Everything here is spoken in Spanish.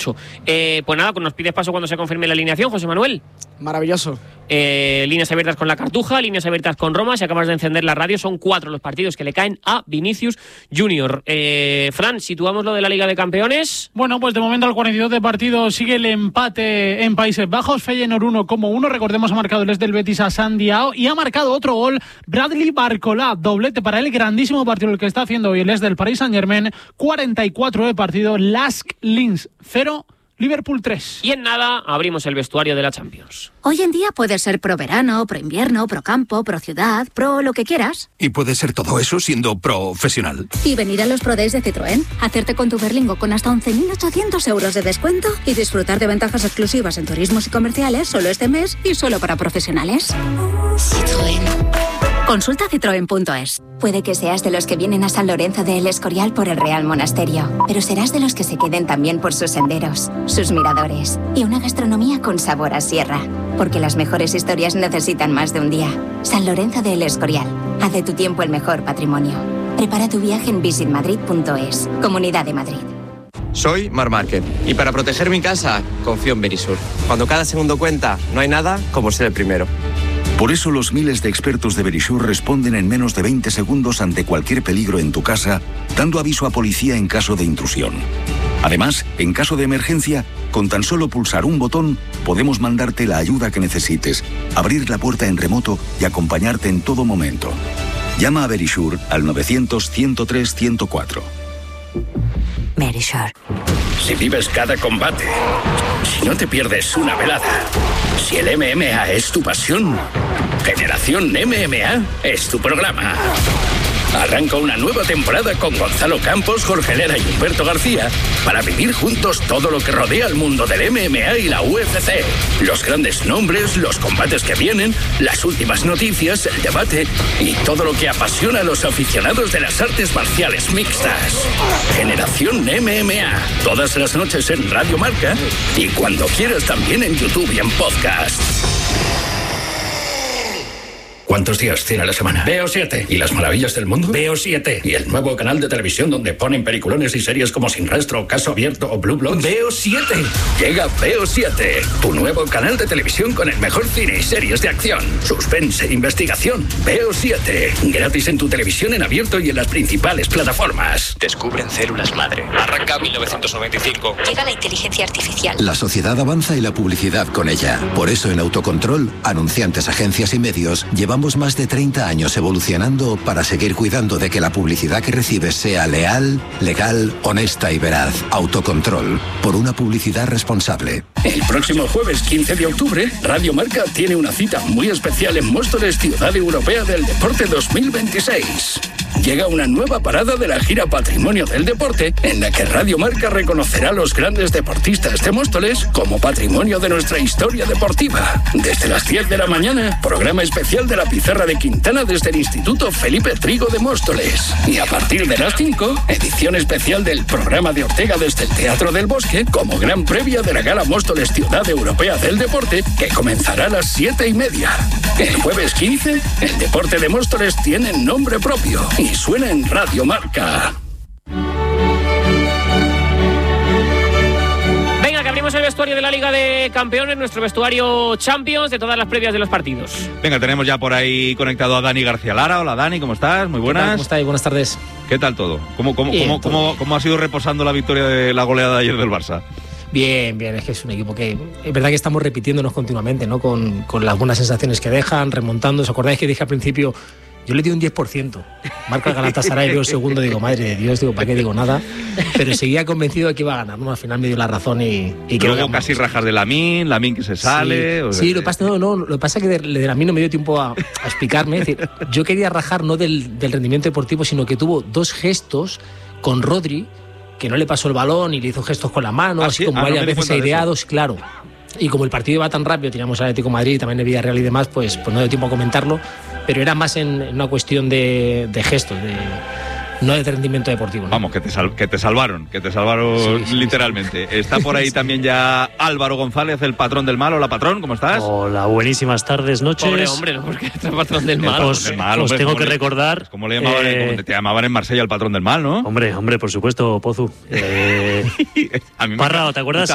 mucho. Pues nada, nos pides paso cuando se confirme la alineación, José Manuel. Maravilloso. Líneas abiertas con la Cartuja, líneas abiertas con Roma. Si acabas de encender la radio, son 4 los partidos que le caen a Vinicius Junior. Fran, situamos lo de la Liga de Campeones. Bueno, pues de momento al 42 de partido sigue el empate en Países Bajos. Feyenoord 1-1. Recordemos, ha marcado el ex del Betis a Sandiao y ha marcado otro gol Bradley Barcola. Doblete para el grandísimo partido el que está haciendo hoy el ex del Paris Saint-Germain. 44 de partido. Lask Linz 0. Liverpool 3. Y en nada abrimos el vestuario de la Champions. Hoy en día puede ser pro verano, pro invierno, pro campo, pro ciudad, pro lo que quieras. Y puede ser todo eso siendo profesional. Y venir a los Pro Days de Citroën, hacerte con tu Berlingo con hasta 11.800 euros de descuento y disfrutar de ventajas exclusivas en turismos y comerciales solo este mes y solo para profesionales. Citroën. Consulta citroen.es. Puede que seas de los que vienen a San Lorenzo de El Escorial por el Real Monasterio, pero serás de los que se queden también por sus senderos, sus miradores y una gastronomía con sabor a sierra. Porque las mejores historias necesitan más de un día. San Lorenzo de El Escorial. Haz de tu tiempo el mejor patrimonio. Prepara tu viaje en visitmadrid.es. Comunidad de Madrid. Soy Marc Márquez y para proteger mi casa confío en Verisur. Cuando cada segundo cuenta, no hay nada como ser el primero. Por eso los miles de expertos de Verisur responden en menos de 20 segundos ante cualquier peligro en tu casa, dando aviso a policía en caso de intrusión. Además, en caso de emergencia, con tan solo pulsar un botón, podemos mandarte la ayuda que necesites, abrir la puerta en remoto y acompañarte en todo momento. Llama a Verisur al 900-103-104. Verisur. Si vives cada combate, si no te pierdes una velada, si el MMA es tu pasión, Generación MMA es tu programa. Arranca una nueva temporada con Gonzalo Campos, Jorge Lera y Humberto García para vivir juntos todo lo que rodea al mundo del MMA y la UFC. Los grandes nombres, los combates que vienen, las últimas noticias, el debate y todo lo que apasiona a los aficionados de las artes marciales mixtas. Generación MMA, todas las noches en Radio Marca y cuando quieras también en YouTube y en podcast. ¿Cuántos días tiene la semana? Veo 7. ¿Y las maravillas del mundo? Veo 7. ¿Y el nuevo canal de televisión donde ponen peliculones y series como Sin Rastro, Caso Abierto o Blue Bloods? Veo 7. Llega Veo 7, tu nuevo canal de televisión con el mejor cine y series de acción, suspense, investigación. Veo 7. Gratis en tu televisión en abierto y en las principales plataformas. Descubren células madre. Arranca 1995. Llega la inteligencia artificial. La sociedad avanza y la publicidad con ella. Por eso en Autocontrol, anunciantes, agencias y medios, llevamos más de 30 años evolucionando para seguir cuidando de que la publicidad que recibes sea leal, legal, honesta y veraz. Autocontrol, por una publicidad responsable. El próximo jueves 15 de octubre, Radio Marca tiene una cita muy especial en Móstoles, Ciudad Europea del Deporte 2026. Llega una nueva parada de la gira Patrimonio del Deporte, en la que Radio Marca reconocerá a los grandes deportistas de Móstoles como patrimonio de nuestra historia deportiva. Desde las 10 de la mañana, programa especial de la Pizarra de Quintana desde el Instituto Felipe Trigo de Móstoles. Y a partir de las 5, edición especial del programa de Ortega desde el Teatro del Bosque, como gran previa de la Gala Móstoles Ciudad Europea del Deporte, que comenzará a las 7:30. El jueves 15, el deporte de Móstoles tiene nombre propio y suena en Radio Marca. Venga, que abrimos el vestuario de la Liga de Campeones, nuestro vestuario Champions de todas las previas de los partidos. Venga, tenemos ya por ahí conectado a Dani García Lara. Hola Dani, ¿cómo estás? Muy buenas. ¿Cómo estáis? Buenas tardes. ¿Qué tal todo? ¿Cómo ha sido reposando la victoria de la goleada de ayer del Barça? Bien, es que es un equipo que es verdad que estamos repitiéndonos continuamente, ¿no? Con las buenas sensaciones que dejan, remontando. ¿Os acordáis que dije al principio? Yo le di un 10%. Marca el Galatasaray, veo el segundo, digo, madre de Dios, digo, ¿para qué digo nada? Pero seguía convencido de que iba a ganar, ¿no? Al final me dio la razón y luego casi rajas de Lamine que se sale. Sí, lo que pasa es que de Lamine no me dio tiempo a explicarme. Es decir, yo quería rajar no del rendimiento deportivo, sino que tuvo dos gestos con Rodri, que no le pasó el balón y le hizo gestos con la mano, así como varias veces aireados, claro. Y como el partido iba tan rápido, teníamos al Atlético de Madrid, también el Villarreal y demás, pues no dio tiempo a comentarlo, pero era más en una cuestión de gestos, no de rendimiento deportivo, ¿no? Vamos, que te salvaron sí, literalmente. Sí. Está por ahí también ya Álvaro González, el patrón del mal. Hola, patrón, ¿cómo estás? Hola, buenísimas tardes, noches. Pobre hombre, ¿no? Porque es el patrón del mal. Os tengo que recordar... ¿Cómo le llamaban? Como te llamaban en Marsella el patrón del mal, ¿no? Hombre, por supuesto, Pozu. Parra, ¿te acuerdas?